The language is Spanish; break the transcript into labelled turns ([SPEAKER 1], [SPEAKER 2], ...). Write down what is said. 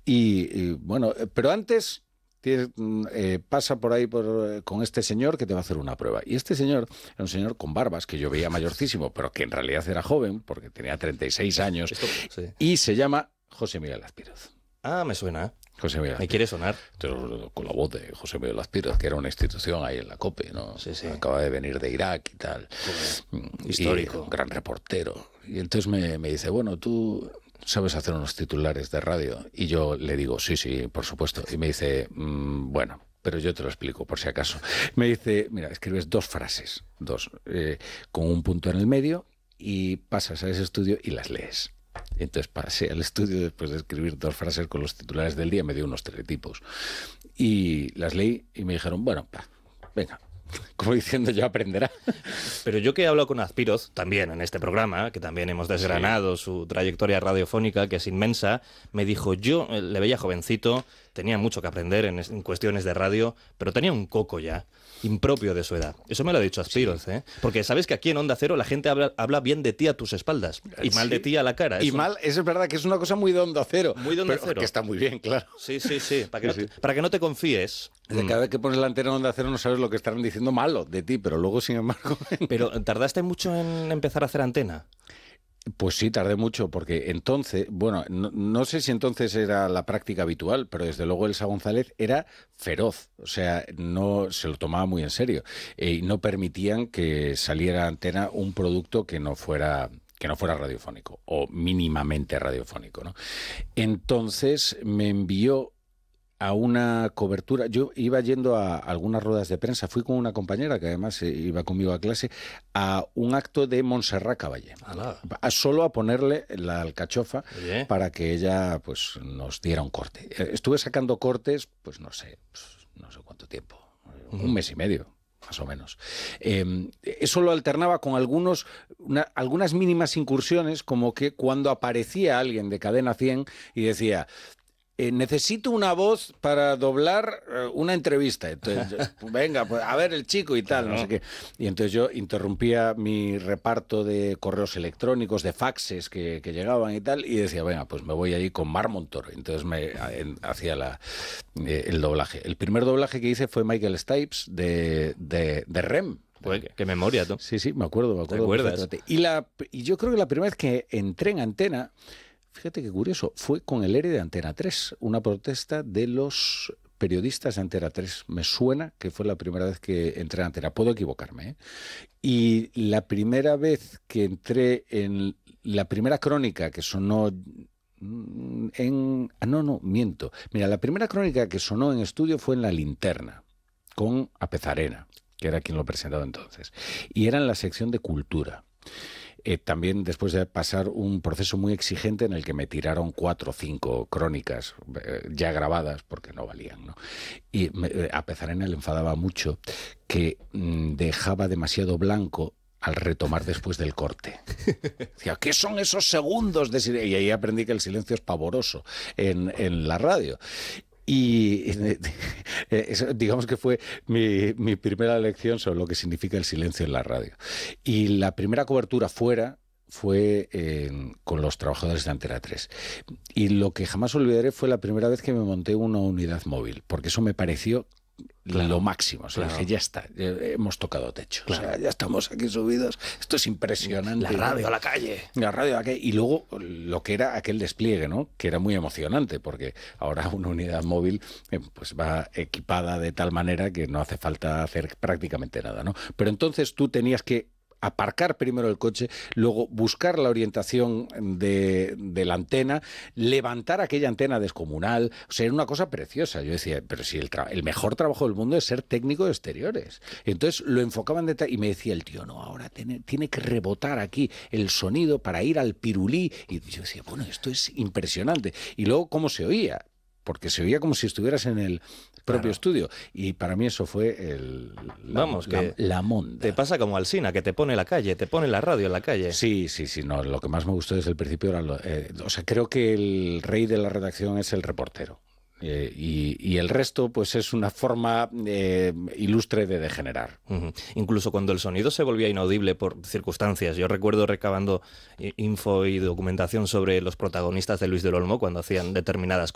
[SPEAKER 1] Bueno, pero antes pasa por ahí con este señor que te va a hacer una prueba. Y este señor era un señor con barbas, que yo veía mayorcísimo, pero que en realidad era joven, porque tenía 36 años,
[SPEAKER 2] Sí.
[SPEAKER 1] y se llama José Miguel Azpiroz.
[SPEAKER 2] Ah, me suena.
[SPEAKER 1] José Miguel Azpiroz.
[SPEAKER 2] Me quiere sonar.
[SPEAKER 1] Entonces, con la voz de José Miguel Azpiroz, que era una institución ahí en la COPE, ¿no?
[SPEAKER 2] Sí, sí.
[SPEAKER 1] Acaba de venir de Irak y tal.
[SPEAKER 2] Histórico.
[SPEAKER 1] Y un gran reportero. Y entonces me dice, bueno, tú sabes hacer unos titulares de radio. Y yo le digo, sí, por supuesto. Y me dice, bueno, pero yo te lo explico por si acaso. Me dice, mira, escribes 2 frases, con un punto en el medio, y pasas a ese estudio y las lees. Entonces pasé al estudio después de escribir 2 frases con los titulares del día, me dio unos teletipos. Y las leí y me dijeron, bueno, venga, como diciendo, ya aprenderá.
[SPEAKER 2] Pero yo que he hablado con Azpiroz, también en este programa, que también hemos desgranado su trayectoria radiofónica, que es inmensa, me dijo, yo le veía jovencito, tenía mucho que aprender en cuestiones de radio, pero tenía un coco ya, impropio de su edad. Eso me lo ha dicho Azpiroz,
[SPEAKER 1] Sí.
[SPEAKER 2] ¿eh? Porque sabes que aquí en Onda Cero la gente habla bien de ti a tus espaldas y mal de ti a la cara.
[SPEAKER 1] Y mal, eso es verdad que es una cosa muy de Onda Cero.
[SPEAKER 2] Muy de Onda
[SPEAKER 1] pero
[SPEAKER 2] Cero.
[SPEAKER 1] Que está muy bien, claro.
[SPEAKER 2] Sí. Para que no te confíes.
[SPEAKER 1] Cada vez que pones la antena en Onda Cero no sabes lo que estarán diciendo malo de ti, pero luego, sin embargo...
[SPEAKER 2] Pero ¿tardaste mucho en empezar a hacer antena?
[SPEAKER 1] Pues sí, tardé mucho, porque entonces, bueno, no sé si entonces era la práctica habitual, pero desde luego Elsa González era feroz, o sea, no se lo tomaba muy en serio, y no permitían que saliera a antena un producto que no fuera radiofónico, o mínimamente radiofónico, ¿no? Entonces me envió a una cobertura. Yo iba yendo a algunas ruedas de prensa, fui con una compañera que además iba conmigo a clase, a un acto de Montserrat Caballé, solo a ponerle la alcachofa.
[SPEAKER 2] Oye.
[SPEAKER 1] Para que ella pues nos diera un corte. Estuve sacando cortes, pues no sé cuánto tiempo, un mes y medio. Más o menos. Eso lo alternaba con algunas mínimas incursiones, como que cuando aparecía alguien de Cadena 100 y decía... necesito una voz para doblar una entrevista. Entonces, venga, pues a ver el chico y tal, no sé qué. Y entonces yo interrumpía mi reparto de correos electrónicos, de faxes que llegaban y tal, y decía, venga, pues me voy allí con Mar Montoro. Entonces hacía el doblaje. El primer doblaje que hice fue Michael Stipes de REM.
[SPEAKER 2] Pues, qué memoria, tú.
[SPEAKER 1] Sí, me acuerdo.
[SPEAKER 2] ¿Te acuerdas?
[SPEAKER 1] Y yo creo que la primera vez que entré en antena, fíjate qué curioso, fue con el ERE de Antena 3, una protesta de los periodistas de Antena 3. Me suena que fue la primera vez que entré en antena, puedo equivocarme, ¿eh? Y la primera vez que entré en la primera crónica que sonó miento. Mira, la primera crónica que sonó en estudio fue en La Linterna, con Apezarena, que era quien lo presentaba entonces. Y era en la sección de cultura. También después de pasar un proceso muy exigente en el que me tiraron 4 o 5 crónicas ya grabadas porque no valían, ¿no? Y a Pezarena le enfadaba mucho que dejaba demasiado blanco al retomar después del corte. Decía, ¿qué son esos segundos de silencio? Y ahí aprendí que el silencio es pavoroso en la radio. Y eso, digamos que fue mi primera lección sobre lo que significa el silencio en la radio. Y la primera cobertura fuera fue con los trabajadores de Antena 3. Y lo que jamás olvidaré fue la primera vez que me monté una unidad móvil, porque eso me pareció lo máximo. O sea, dije, ya está, hemos tocado techo. Claro. O sea, ya estamos aquí subidos. Esto es impresionante.
[SPEAKER 2] La radio a la calle.
[SPEAKER 1] La radio a la calle. Y luego lo que era aquel despliegue, ¿no? Que era muy emocionante, porque ahora una unidad móvil pues va equipada de tal manera que no hace falta hacer prácticamente nada, ¿no? Pero entonces tú tenías que aparcar primero el coche, luego buscar la orientación de la antena, levantar aquella antena descomunal. O sea, era una cosa preciosa. Yo decía, pero si el mejor trabajo del mundo es ser técnico de exteriores. Entonces lo enfocaba en detalle y me decía el tío, no, ahora tiene que rebotar aquí el sonido para ir al pirulí. Y yo decía, bueno, esto es impresionante. Y luego, ¿cómo se oía? Porque se oía como si estuvieras en el propio estudio. Y para mí eso fue la monda.
[SPEAKER 2] Te pasa como Alsina, que te pone la calle, te pone la radio en la calle.
[SPEAKER 1] Sí. No, lo que más me gustó desde el principio era... o sea, creo que el rey de la redacción es el reportero. Y el resto pues es una forma ilustre de degenerar.
[SPEAKER 2] Incluso cuando el sonido se volvía inaudible por circunstancias. Yo recuerdo recabando info y documentación sobre los protagonistas de Luis del Olmo cuando hacían determinadas